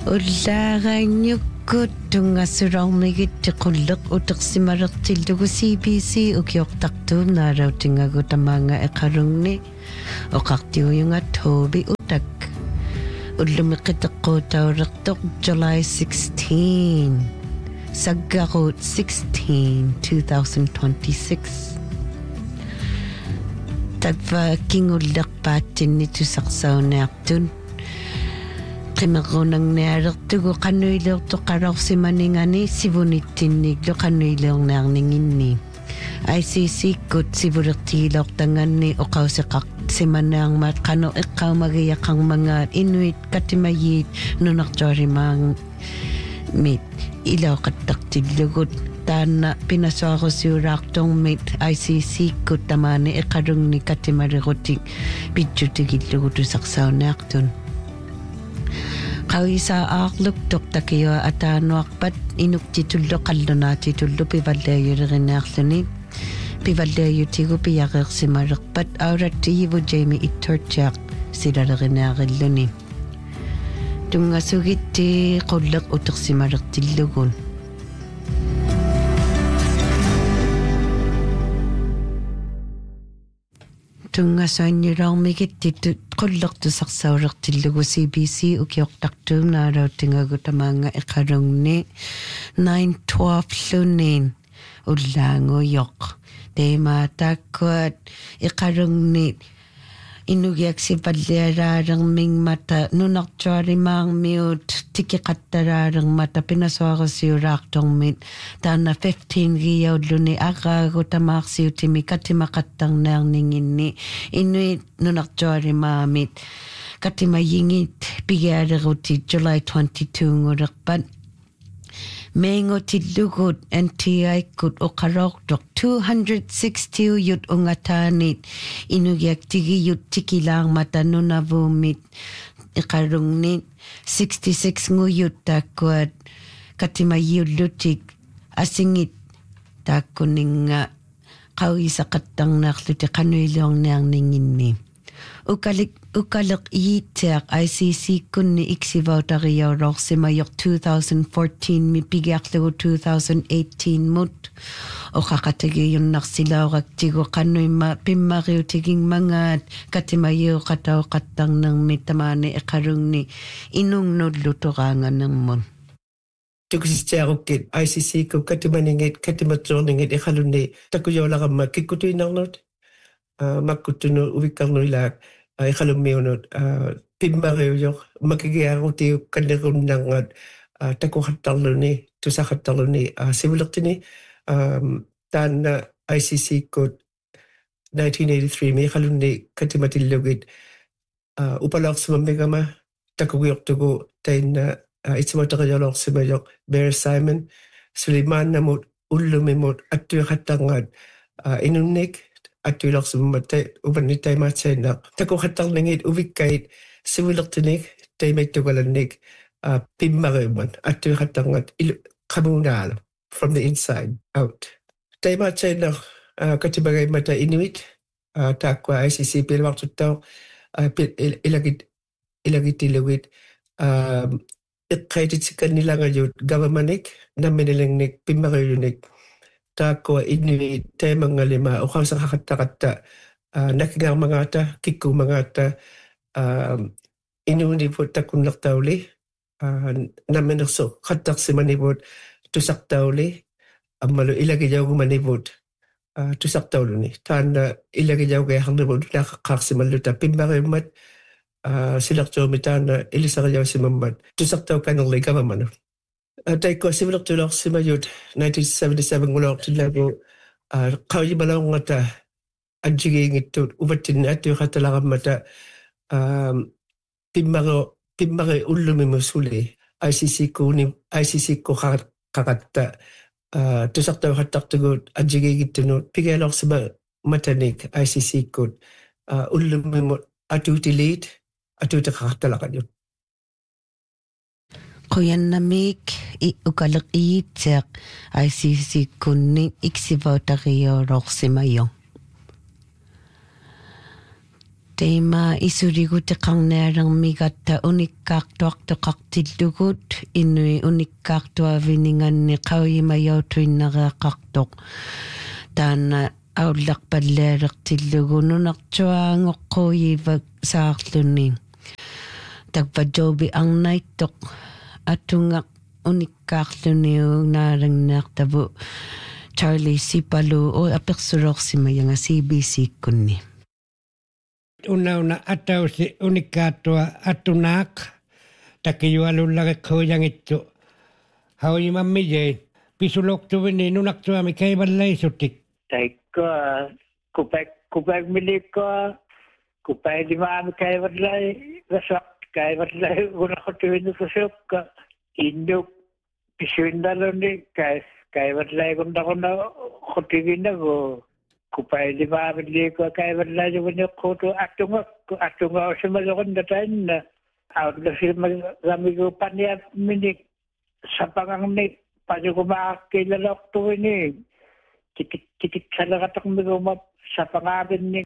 Ullaagaanniukkut tungassularmigit tiqulleq uteqsimalertillugu CBC ukiortartuum naalautingagu tamaanga eqalungni oqartiuyunga Toby utak ullumiqiteqquutaulertoq July 16 saggaruut 16 2026 takva kingullerpaattinni tusarsauniartun qimerrunangnialertugu qanuileertoqalorsimaningani sivunittinniiglu qanuileernaarninginni ICC kut sivulertigiloortanganni oqauseqarsimanaarmaat qanu eqqaumagiaqarmangaat inuit katimayiit nunartuarimaang mit ilauqattartillugut taanna pinasuarusiulaartormit ICC kut tamaani eqalungni katimalirutik pitjutigillugu tusarsauniartun qawisa aarluk tortakiua ataanuarpat inuktitullu qallunaatitullu pivalleayulerinearluni pivalleayutigu piaqeersimalerpat aurattiivu Jamie Ittorchaq silalerinearilluni tungasugitti qulleq utersimalertillugun tungasaannilaarmigittitu qullertusarsaullertillugu CBC ukiortartuum naalautingagu tamaanga eqalungni 912 ullaanguyoq teemaataakkuat eqalungni inugiaksipallialaalermingmata nunartualimaarmiut tikiqattalaalermata pinasuarusiulaartormit taana 15 giaulluni aqaagu tamaarsiutimi katimaqattarnaarninginni inuit nunartualimaamit katimayingit pigaaleruti July 22 ngulerpat Mengotillugut NTI-kut oqaloortoq 260 yut ungataanit inugiaktigiyut tikilaarmata nunavuumit iqalungnit 66 nguyut taakkuat katimayullutik asingit taakkuninga qawisaqattarnaarluti qanuiliorniarninginni ukaleq iiteaq ICC kunni iksivautariaulorsimajoq 2014 mi pigiarlugu 2018 mut oqaqatigiyunnarsilauraktigu qannuimma pimmariutigingmangaat katimayuqatauqattarnermi tamaani eqalungni inungnullutoraanganermun tukusistiarukkit ICC ku katimaningit katimatsuorningit iqalunni takujoolaramma kikkutuinarnut makkutunu uvikkarnuilaak iqalummiunut pimmariujoq makigiarutiu kannerunnangat takuqattarluni tusaqattarluni sivulertini taanna ICC kut 1983 mi iqalunni katimatillugit upalaarsimamigama takugiortugu tainna itsumataqajaloorsimajoq Bear Simon Suleiman-namut ullumimut attuiqattarngaat inunnik attuilorsimmat uvannitaimaatsainaq takuqattarningit uvikkait sivulertinik taimaittugalannik pimmariumman attuiqattarngat qamuunaala from the inside out taimaatsainaq katimagaimata inuit taakkua ICC pilvartuttau ilagittilugit iqqaititsikannilangajut governmentik namminilingnik pimmariunik taakkua inuit taimangalima uqausaqaqattaqatta nakingaarmangaata kikkuumangaata inuuniput takkunnertauli namminerso qattarsimaniput tusartauli ammalu ilagijaugumaniput tusartauluni taanna ilagijaugiarniput naaqaqqaarsimalluta pimmariummat silertuumi taanna ilisariausimammat tusartaukanerli government taikko sivulertuloorsimayut 1977 nguloortillagu qawjimalaungata anjigiingittut uvattinni attuiqatalarammata pimmari ullumimusuli ICC ku qaqatta tusartauqattartugut anjigiigittunut pigaalorsima matanik ICC kut ullumimut atuutilit atuutiqaqartalaqajut Quyannamik ukaleq iiteaq ICC kunni iksivautariaulorsimajo Teima isurigu teqarnialermigatta unikkaartuartoqartillugut inui unikkaartuavininganni qauyimayautuinnereaqartoq taana aullarpallalertillugu nunartuaangoqquuyivak saarluni takvajobi arnaittoq atungaq unikkaarluniu naalangneartavu Charlie Sipalu o apersulorsimayanga CBC-kunni. Una atausi unikkaattua atunaaq takijualullagekhuujangittu haujimammijei pisulortuvini nunartuami kaivallaisutik taikko kupek kupailimaami kaivallai rasaq kaivallai unaqutuvini kusukka induk pisuindaluni kaivallai kundaquna qutivinagu kupailimaamilliku kaivallaajuvuniqquutu attunga usimaluqunnatanna aullassimagamigu paniapminik sapangangni pajukumaaqkiilalortuvini tikitsalaqataqmiguma sapangaavinni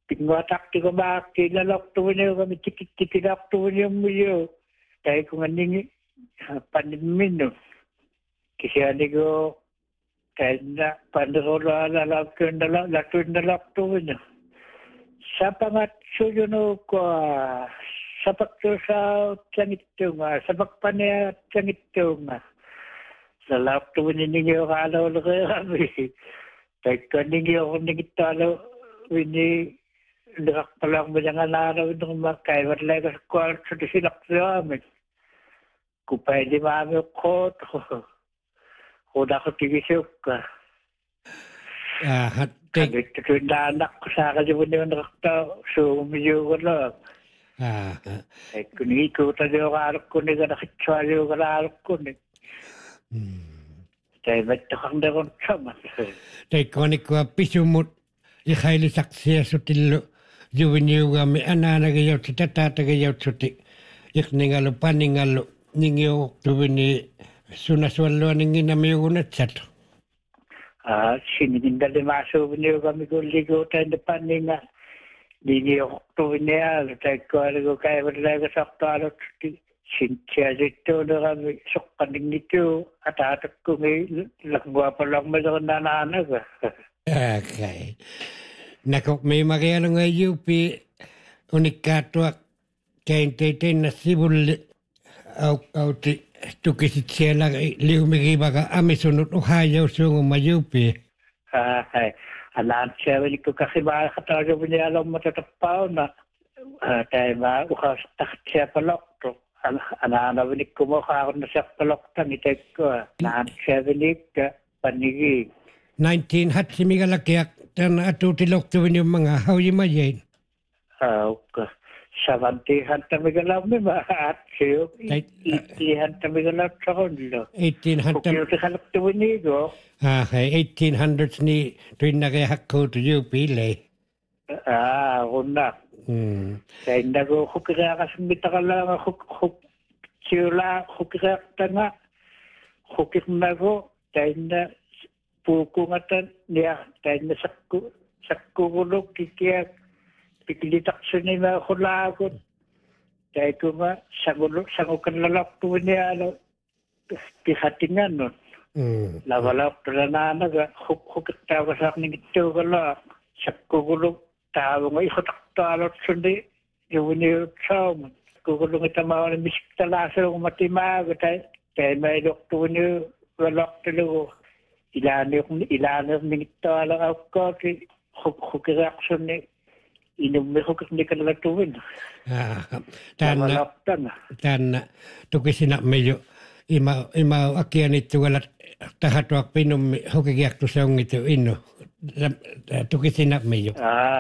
pinguataqtikumaaqkiilalortuviniugami tikittikilortuviniummiyu taikunganningi panimminnu kisianigu kainna pandiqulaala latuinnalortuvinu sapangat suyunuukua sapaktuusaautsangittuunga sapakpaniaatsangittuunga salortuvininnigiuqaalauleqeerami taikkanningiornigittaalu vini liqarpalarmilanganaaluvinnerma kaivatlaigasukkuaalutsutisиларсуаамик kupailimaamiuqqуут qulaqutigisukka tuinnaannaqqusaaqiljuvuniunerartaa suumiyuugalaa taikkunigikuutaliuqaalukkunigalaritsualiugalaalukkunni taimattaqarnerunsamat taikkuanikua pisumut iqailisaqsiassutillu juviniugami anaanagiyautti tataatagiyautsути iqningalu paningalu ningiuqtuvini sunasualluaninginamiugunatsatu sinigindalimaasuuviniugamikulligutainna panninga ningiuqtuviniaalu taikkualigu kaivatlaigasartualutsuti sintiasittuulerami soqqaninggituu ataatakkungi lakguapalormalerinaanaanaga okay nakok meimaqialungayuupi unikkaattuaq kainteitenna sivulli auti tukisitsiala liumigivaga amisunut uhaajausuungumayuupi anaantsiavinikku kahimaaqataajuvinialormatatappaauna taima uqaastaqtsiapalortu anaanavinikkumo qaarunasiarpalortami takkua anaantsiavinikka pannigi 19 hatsimigalakiaq tana atuutilortuviniummanga haujimajein ukka savanti hantamigalammima aatsiu itti hantamigalatsaqunlo 1800 1800s ni tuinnaqihakkuutu yuupiile unna tainnagu hukireaqasmitaqalaanga huk siula hukireaqtanga hukirnagu tainna puukungatan nia tainna sakkuguluk kikiak pikilitaqsunima khulaagut taikunga sangukanlalortuvinialu pihatingannut lavalortulanaanaga hukittaavasarningittuugala sakkuguluk taavunga ihutaqtaalutsundi juviniutsaamun kugulungitamauni misiktalaasuugmatimaagu taimailuqtuviniu valortulugu ilaaniqningittaalaqaukkaati hukireaqsunni inummiquknikallatuvin tanna tukisinaqmiyu ima akianittugalat tahatuaqpinummi hukigiaqtusaungitu innu tukisinaqmiyu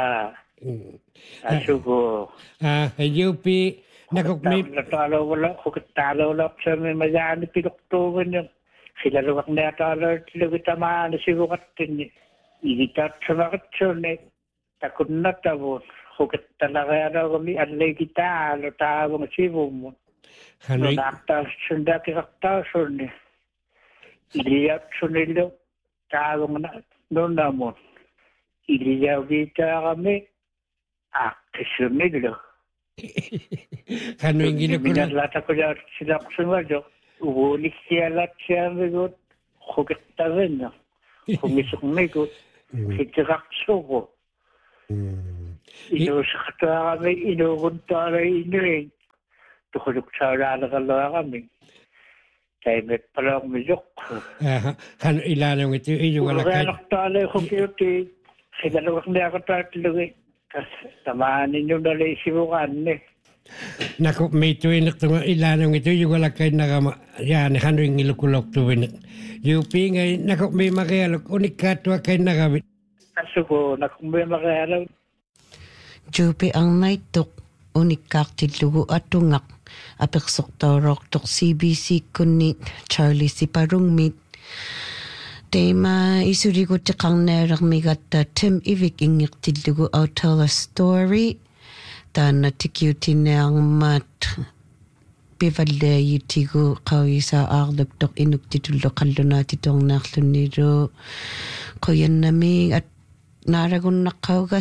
asugu yuupi nakokmi taalawala hukittaalawlaqsami majaani piluqtuuvin hilaluqarniataaluttilugitamaani siguqattinni igitaatsunaqatsuunni takunnatavun hukittalaqialugami alligitaalu taavunga sivummun nunaaqtaassundakiqartaasunni iliatsunillu taavunga nunnamun iliyaviitaaqami Kisuniglo. Kanu ingilo ko na. Minalata ko na sinaksunwado. Ugulik siya lahat siya migot. Hukita rin. Humisok migot. Hitirakso ko. Inusakata kami. Inukunta na inuin. Tukulok sa lalakalawa kami. Kaya may palang mijok. Kanu ilanong ito. Iyo wala kayo. Kaya naktalay ko kiyoti. Sinalawak niya ako tatluwi. Kasi tamaan ninyo na laisimukan eh. Naku, may tuwin ito nga ilanong ito. Iyo wala kayo nakama. Yan, kanu ingilukulok tuwin. Yupi ngay, naku, may makialok. Unik katwa kayo nakamit. Kaso ko, naku, may makialaw. Jupi ang naitok. Unik kaktilugo at tungak. Apeksok torok tok CBC kunit. Charlie si parungmit. Tema isuri ko tikang nerak migata Tim Ivik ingik tilugo I'll tell a story. Ta natikyuti nang mat pivalle yutigo kawi sa arlok tok inuk titulo kallo na titong nakluniro. Koyan nami at naragon nakawga